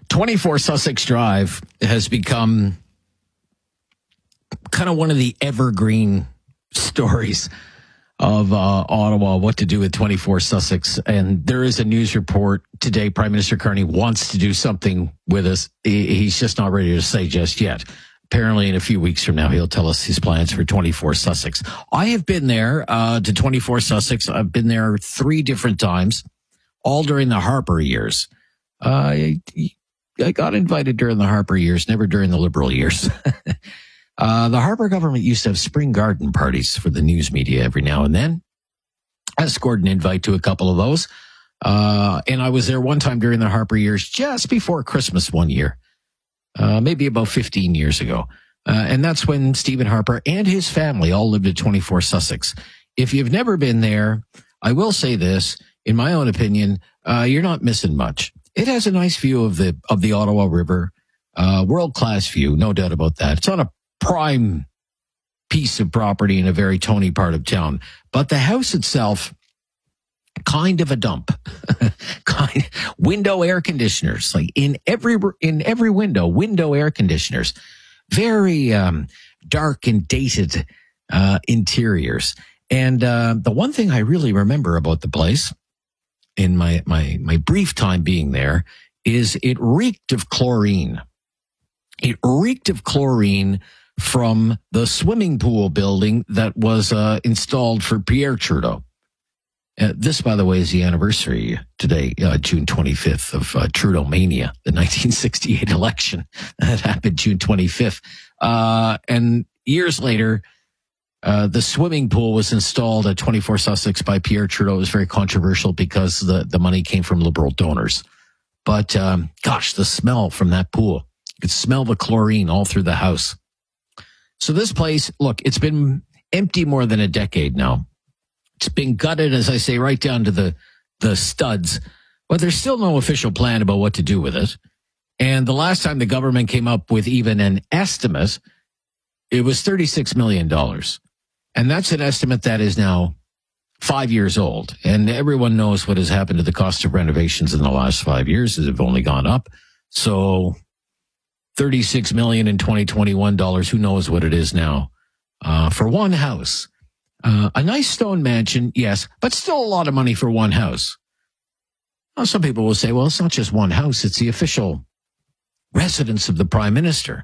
24 Sussex Drive has become kind of one of the evergreen stories of Ottawa, what to do with 24 Sussex. And there is a news report today. Prime Minister Carney wants to do something with us. He's just not ready to say just yet. Apparently, in a few weeks from now, he'll tell us his plans for 24 Sussex. I have been there to 24 Sussex. I've been there 3 different times, all during the Harper years. I got invited during the Harper years, never during the Liberal years. The Harper government used to have spring garden parties for the news media every now and then. I scored an invite to a couple of those. And I was there one time during the Harper years, just before Christmas one year. Maybe about 15 years ago. And that's when Stephen Harper and his family all lived at 24 Sussex. If you've never been there, I will say this, in my own opinion, you're not missing much. It has a nice view of the Ottawa River, world-class view, no doubt about that. It's on a prime piece of property in a very Tony part of town. But the house itself, kind of a dump. Window air conditioners, like in every window air conditioners. Very dark and dated interiors. And the one thing I really remember about the place in my brief time being there is it reeked of chlorine. It reeked of chlorine from the swimming pool building that was installed for Pierre Trudeau. This, by the way, is the anniversary today, June 25th, of Trudeau Mania, the 1968 election that happened June 25th. And years later, the swimming pool was installed at 24 Sussex by Pierre Trudeau. It was very controversial because the money came from Liberal donors. But, gosh, the smell from that pool, you could smell the chlorine all through the house. So this place, look, it's been empty more than a decade now. It's been gutted, as I say, right down to the studs. But there's still no official plan about what to do with it. And the last time the government came up with even an estimate, it was $36 million. And that's an estimate that is now 5 years old. And everyone knows what has happened to the cost of renovations in the last 5 years. They've only gone up. So $36 million in 2021 dollars, who knows what it is now, for one house. A nice stone mansion, yes, but still a lot of money for one house. Well, some people will say, well, it's not just one house, it's the official residence of the Prime Minister.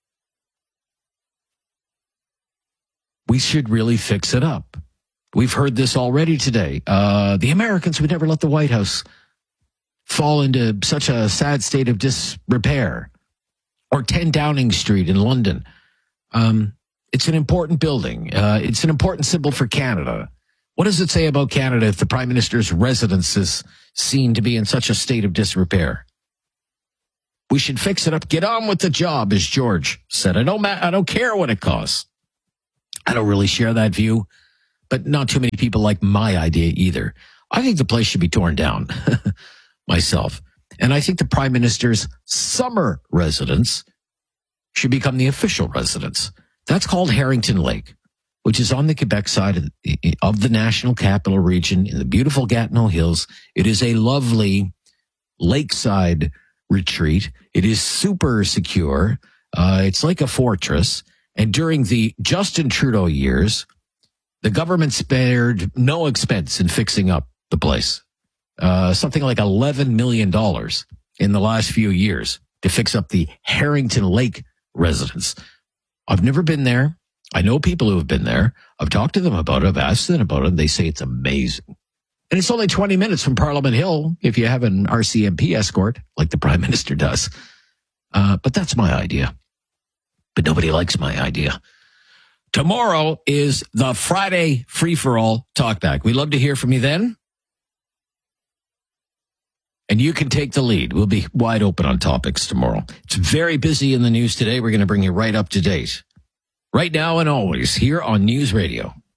We should really fix it up. We've heard this already today. The Americans would never let the White House fall into such a sad state of disrepair. Or 10 Downing Street in London. It's an important building. It's an important symbol for Canada. What does it say about Canada if the Prime Minister's residence is seen to be in such a state of disrepair? We should fix it up. Get on with the job, as George said. I don't care what it costs. I don't really share that view, but not too many people like my idea either. I think the place should be torn down myself. And I think the Prime Minister's summer residence should become the official residence. That's called Harrington Lake, which is on the Quebec side of the National Capital Region in the beautiful Gatineau Hills. It is a lovely lakeside retreat. It is super secure. It's like a fortress. And during the Justin Trudeau years, the government spared no expense in fixing up the place. Something like $11 million in the last few years to fix up the Harrington Lake residence. I've never been there. I know people who have been there. I've talked to them about it. I've asked them about it. They say it's amazing. And it's only 20 minutes from Parliament Hill if you have an RCMP escort like the Prime Minister does. But that's my idea. But nobody likes my idea. Tomorrow is the Friday free-for-all talkback. We'd love to hear from you then. And you can take the lead. We'll be wide open on topics tomorrow. It's very busy in the news today. We're going to bring you right up to date. Right now and always here on News Radio.